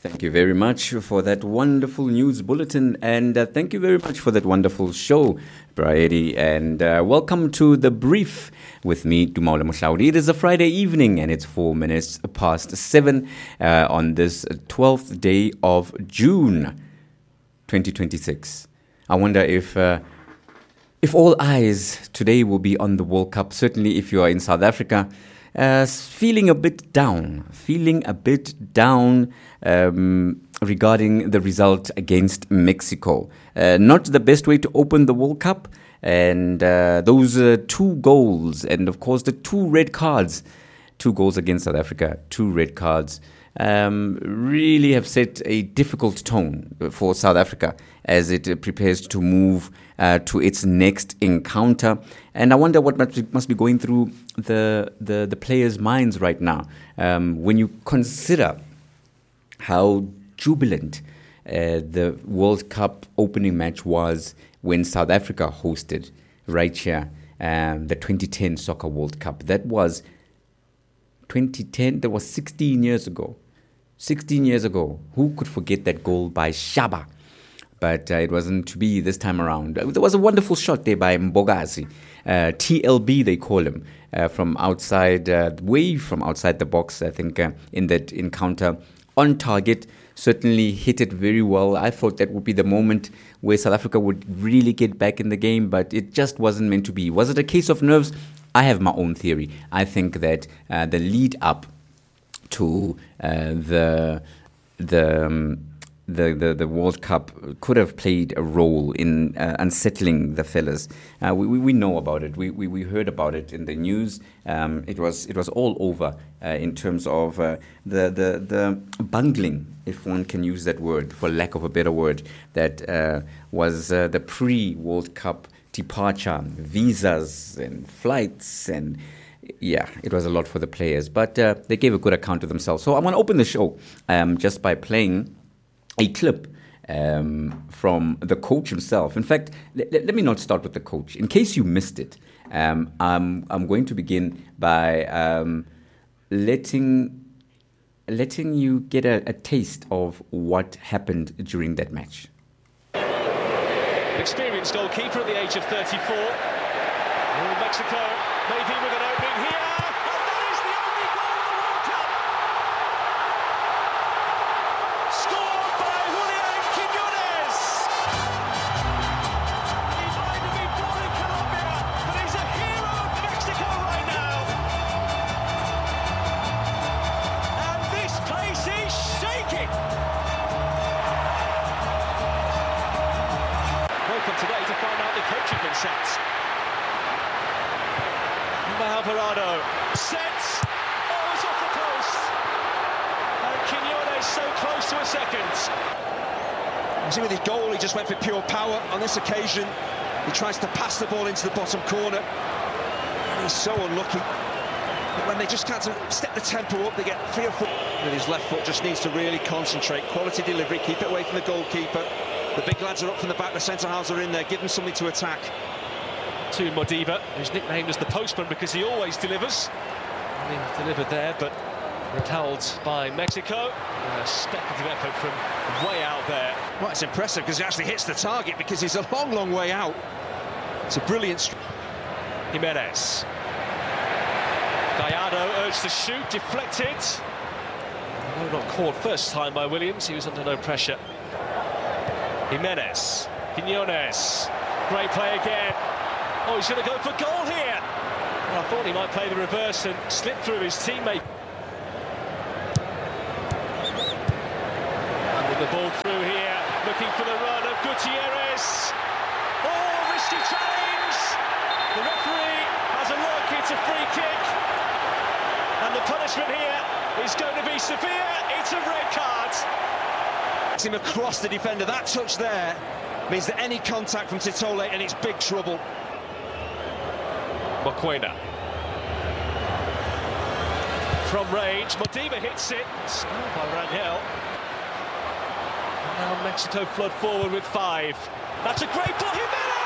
Thank you very much for that wonderful news bulletin, and thank you very much for that wonderful show, Braedi. And welcome to The Brief with me, Dumaola Mohlaudi. It is a Friday evening, and it's 4 minutes past 7 on this 12th day of June, 2026. I wonder if all eyes today will be on the World Cup. Certainly, if you are in South Africa, feeling a bit down regarding the result against Mexico. Not the best way to open the World Cup. And those two goals, and of course the two red cards, 2 goals against South Africa, 2 red cards, really have set a difficult tone for South Africa as it prepares to move to its next encounter. And I wonder what must be going through the players' minds right now when you consider how jubilant the World Cup opening match was when South Africa hosted right here the 2010 Soccer World Cup. That was 2010, that was 16 years ago. 16 years ago. Who could forget that goal by Shaba? But it wasn't to be this time around. There was a wonderful shot there by Mbogazi. TLB, they call him, from outside, way from outside the box, I think, in that encounter. On target, certainly hit it very well. I thought that would be the moment where South Africa would really get back in the game, but it just wasn't meant to be. Was it a case of nerves? I have my own theory. I think that the lead up to the World Cup could have played a role in unsettling the fellas. We know about it. We heard about it in the news. It was all over in terms of the bungling, if one can use that word, for lack of a better word, that was the pre-World Cup departure, visas and flights, and yeah, it was a lot for the players. But they gave a good account of themselves. So I'm going to open the show just by playing a clip from the coach himself. In fact, let me not start with the coach. In case you missed it, I'm going to begin by letting you get a taste of what happened during that match. Experienced goalkeeper at the age of 34. Mexico maybe with an opening here. And that is the only goal of the World Cup. Scored by Julian Quiñones. He might have been born in Colombia, but he's a hero of Mexico right now. And this place is shaking. Welcome today to find out the coaching been set. Alvarado sets. Oh, it's off the post. And Quiñones so close to a second. You see with his goal, he just went for pure power. On this occasion, he tries to pass the ball into the bottom corner. And he's so unlucky. But when they just can't step the tempo up, they get 3 or 4. With his left foot, just needs to really concentrate. Quality delivery, keep it away from the goalkeeper. The big lads are up from the back, the centre-halves are in there, give them something to attack. To Modiba, who's nicknamed as the postman because he always delivers. And he delivered there, but repelled by Mexico. A speculative effort from way out there. Well, it's impressive because he actually hits the target because he's a long, long way out. It's a brilliant... Jimenez. Gallardo urged to shoot, deflected. No, not caught first time by Williams, he was under no pressure. Jimenez, Quiñones, great play again. Oh, he's going to go for goal here. Well, I thought he might play the reverse and slip through his teammate. With the ball through here, looking for the run of Gutierrez. Oh, risky challenge. The referee has a look, it's a free kick. And the punishment here is going to be severe. It's a red card. It's him across the defender. That touch there means that any contact from Titole and it's big trouble. Mokoena. From range, Modiba hits it, smelled by Rangel. And now Mexico flood forward with 5. That's a great ball, Jimenez!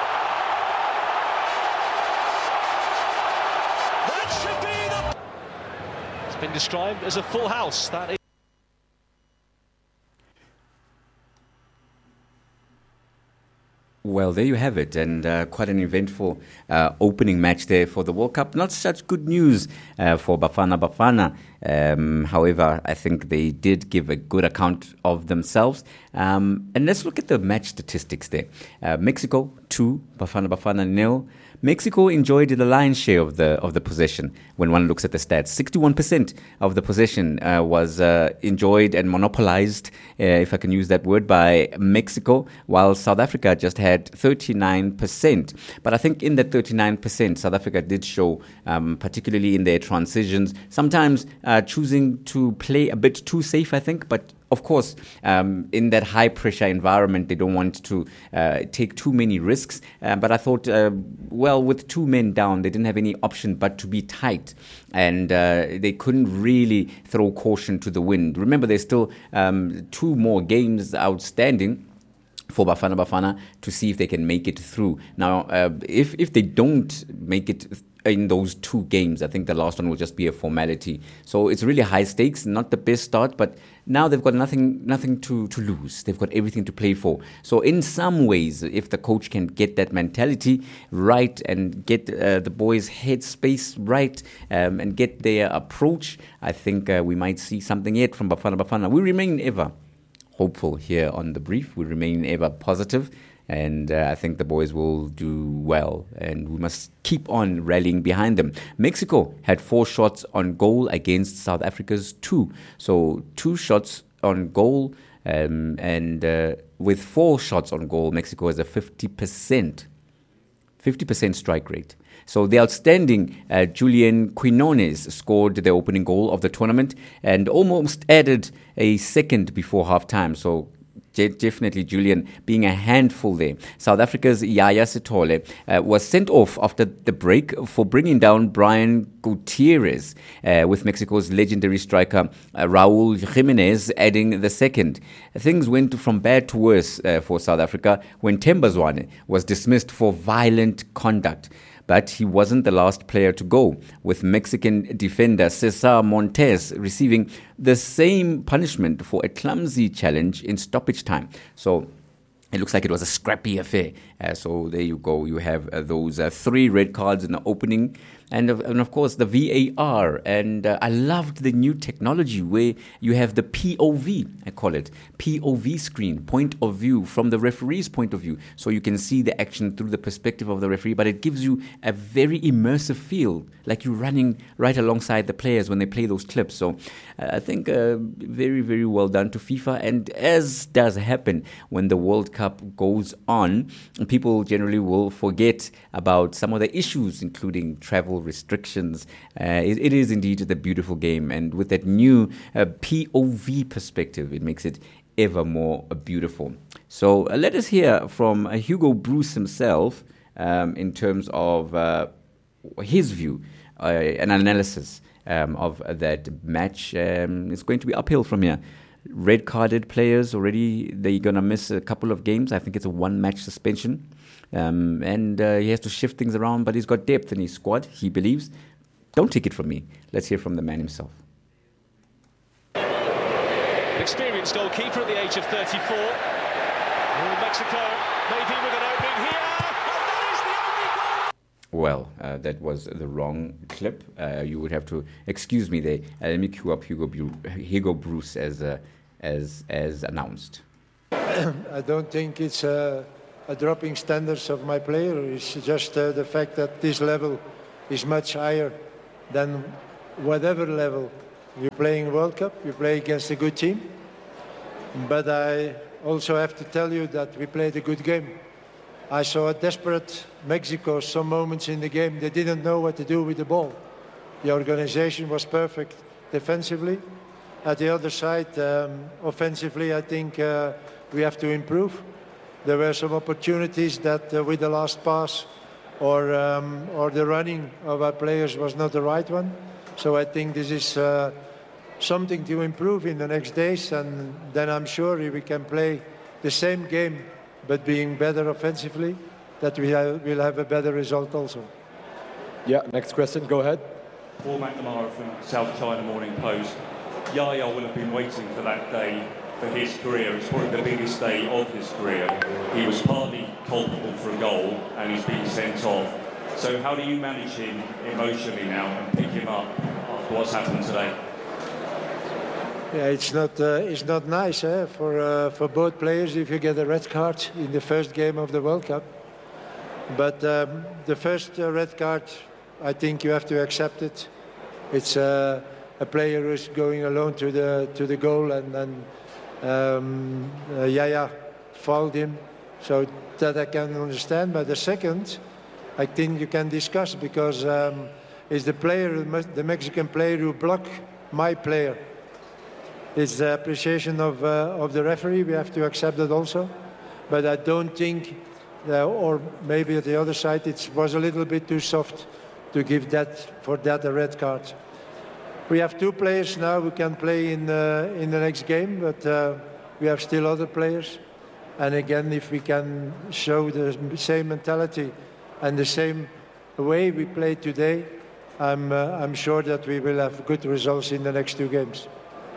That should be the... It's been described as a full house. That is. Well, there you have it, and quite an eventful opening match there for the World Cup. Not such good news for Bafana Bafana. However, I think they did give a good account of themselves. And let's look at the match statistics there. Mexico 2, Bafana Bafana 0. Mexico enjoyed the lion's share of the possession when one looks at the stats. 61% of the possession was enjoyed and monopolized, if I can use that word, by Mexico, while South Africa just had 39%. But I think in that 39%, South Africa did show, particularly in their transitions, sometimes choosing to play a bit too safe, I think, but of course, in that high-pressure environment, they don't want to take too many risks. But I thought, well, with two men down, they didn't have any option but to be tight. And they couldn't really throw caution to the wind. Remember, there's still 2 more games outstanding for Bafana Bafana to see if they can make it through. Now, if they don't make it in those 2 games, I think the last one will just be a formality. So it's really high stakes, not the best start, but now they've got nothing to lose. They've got everything to play for. So in some ways, if the coach can get that mentality right and get the boys' headspace right and get their approach, I think we might see something yet from Bafana Bafana. We remain ever hopeful here on The Brief. We remain ever positive. And I think the boys will do well, and we must keep on rallying behind them. Mexico had 4 shots on goal against South Africa's 2. So 2 shots on goal, and with 4 shots on goal, Mexico has a 50% strike rate. So the outstanding Julian Quinones scored the opening goal of the tournament and almost added a second before halftime. So definitely Julian being a handful there. South Africa's Yaya Sithole was sent off after the break for bringing down Brian Gutierrez, with Mexico's legendary striker Raul Jimenez adding the second. Things went from bad to worse for South Africa when Themba Zwane was dismissed for violent conduct. But he wasn't the last player to go, with Mexican defender Cesar Montes receiving the same punishment for a clumsy challenge in stoppage time. So it looks like it was a scrappy affair. So there you go. You have those 3 red cards in the opening. And of course, the VAR. And I loved the new technology where you have the POV, I call it, POV screen, point of view, from the referee's point of view. So you can see the action through the perspective of the referee, but it gives you a very immersive feel, like you're running right alongside the players when they play those clips. So I think very, very well done to FIFA. And as does happen when the World Cup goes on, people generally will forget about some of the issues, including travel restrictions. It is indeed the beautiful game, and with that new POV perspective, it makes it ever more beautiful. So let us hear from Hugo Broos himself in terms of his view, an analysis of that match. It's going to be uphill from here. Red carded players already, they're going to miss a couple of games. I think it's a 1-match suspension. And he has to shift things around, but he's got depth in his squad, he believes. Don't take it from me. Let's hear from the man himself. Experienced goalkeeper at the age of 34. Mexico maybe with an opening here. And that is the only goal. Well, that was the wrong clip. You would have to excuse me there. Let me cue up Hugo Broos as announced. I don't think it's a dropping standards of my player. It's just the fact that this level is much higher than whatever level you play in World Cup. You play against a good team. But I also have to tell you that we played a good game. I saw a desperate Mexico some moments in the game. They didn't know what to do with the ball. The organization was perfect defensively. At the other side, offensively, I think we have to improve. There were some opportunities that with the last pass or the running of our players was not the right one. So I think this is something to improve in the next days, and then I'm sure we can play the same game but being better offensively, that we'll have a better result also. Yeah, next question, go ahead. Paul McNamara from South China Morning Post. Yaya will have been waiting for that day for his career. It's probably the biggest day of his career. He was partly culpable for a goal and he's been sent off. So how do you manage him emotionally now and pick him up after what's happened today? Yeah, it's not nice for both players if you get a red card in the first game of the World Cup. But the first red card, I think you have to accept it. It's a player who's going alone to the goal, and then Yaya fouled him, so that I can understand. But the second, I think you can discuss, because it's the player, the Mexican player, who blocked my player. It's the appreciation of the referee. We have to accept that also. But I don't think, or maybe at the other side, it was a little bit too soft to give that a red card. We have two players now who can play in the next game, but we have still other players. And again, if we can show the same mentality and the same way we play today, I'm sure that we will have good results in the next two games.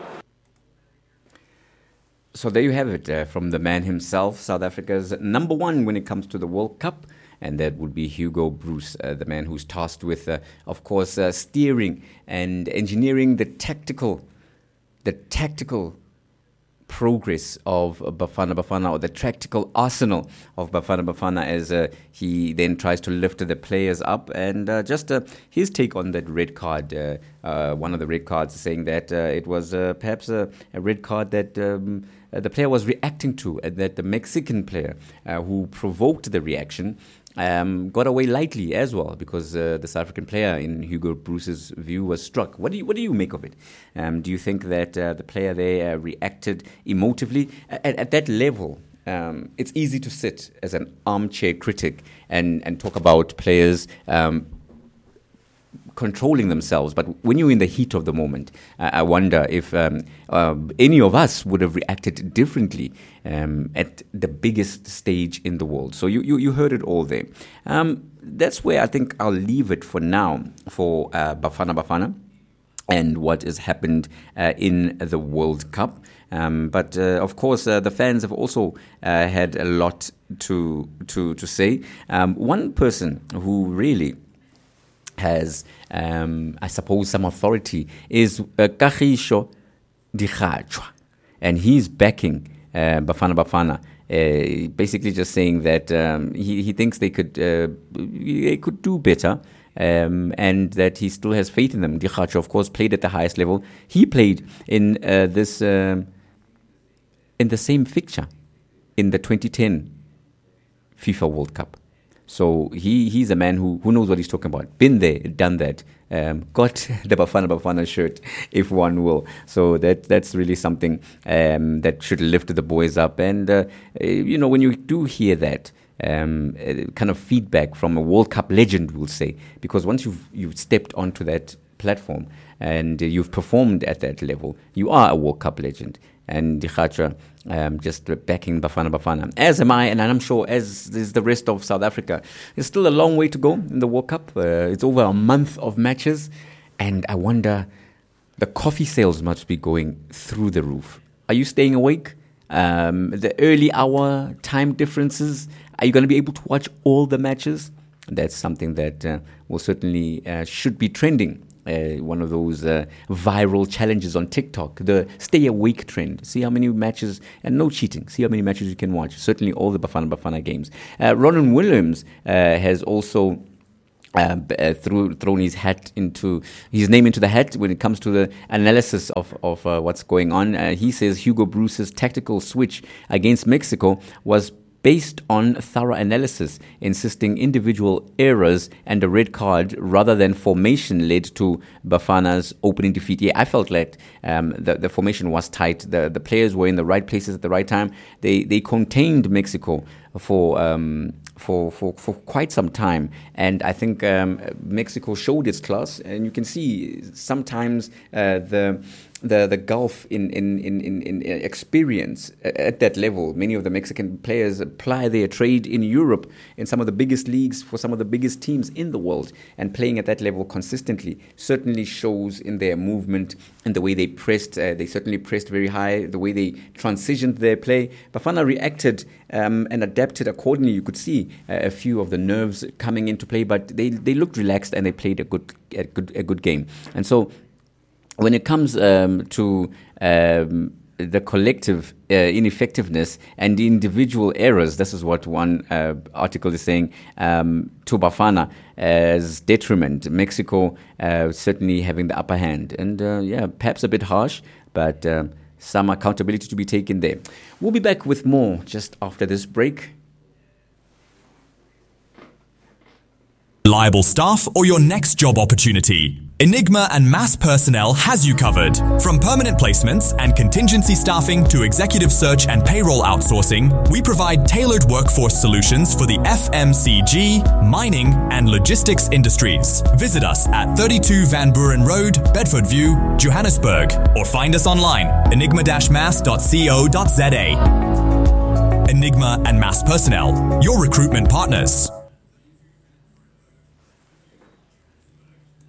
So there you have it, from the man himself, South Africa's number one when it comes to the World Cup, and that would be Hugo Broos, the man who's tasked with, of course, steering and engineering the tactical progress of Bafana Bafana, or the tactical arsenal of Bafana Bafana, as he then tries to lift the players up. And just his take on that red card, one of the red cards, saying that it was perhaps a red card that the player was reacting to, and that the Mexican player who provoked the reaction got away lightly as well, because the South African player, in Hugo Broos's view, was struck. What do you make of it? Do you think that the player there reacted emotively? At that level, it's easy to sit as an armchair critic and talk about players controlling themselves, but when you're in the heat of the moment, I wonder if any of us would have reacted differently at the biggest stage in the world. So you heard it all there. That's where I think I'll leave it for now for Bafana Bafana and what has happened in the World Cup. But of course, the fans have also had a lot to say. One person who really has, I suppose, some authority is Kagiso Dikgatshwa, and he's backing Bafana Bafana, basically just saying that he thinks they could do better, and that he still has faith in them. Dikgatshwa, of course, played at the highest level. He played in this in the same fixture in the 2010 FIFA World Cup. So he's a man who knows what he's talking about. Been there, done that. Got the Bafana Bafana shirt, if one will. So that's really something that should lift the boys up. And when you do hear that kind of feedback from a World Cup legend, we'll say, because once you've stepped onto that platform and you've performed at that level, you are a World Cup legend. And Dikgatshwa just backing Bafana Bafana, as am I, and I'm sure as is the rest of South Africa. There's still a long way to go in the World Cup. It's over a month of matches, and I wonder, the coffee sales must be going through the roof. Are you staying awake? The early hour time differences, are you going to be able to watch all the matches? That's something that will certainly should be trending. One of those viral challenges on TikTok, the stay awake trend. See how many matches, and no cheating, see how many matches you can watch. Certainly all the Bafana Bafana games. Ronwen Williams has also thrown his name into the hat when it comes to the analysis of what's going on. He says Hugo Broos's tactical switch against Mexico was based on thorough analysis, insisting individual errors and a red card rather than formation led to Bafana's opening defeat. Yeah, I felt like the formation was tight. The players were in the right places at the right time. They contained Mexico for quite some time, and I think Mexico showed its class. And you can see sometimes the the gulf in experience at that level. Many of the Mexican players apply their trade in Europe in some of the biggest leagues for some of the biggest teams in the world, and playing at that level consistently certainly shows in their movement and the way they pressed. They certainly pressed very high, the way they transitioned their play. Bafana reacted and adapted accordingly. You could see a few of the nerves coming into play, but they looked relaxed and they played a good game. And so when it comes to the collective ineffectiveness and the individual errors, this is what one article is saying, to Bafana as detriment. Mexico certainly having the upper hand. And perhaps a bit harsh, but some accountability to be taken there. We'll be back with more just after this break. Reliable staff or your next job opportunity? Enigma and Mass Personnel has you covered. From permanent placements and contingency staffing to executive search and payroll outsourcing, we provide tailored workforce solutions for the FMCG, mining and logistics industries. Visit us at 32 Van Buren Road, Bedford View, Johannesburg, or find us online, enigma-mass.co.za. Enigma and Mass Personnel, your recruitment partners.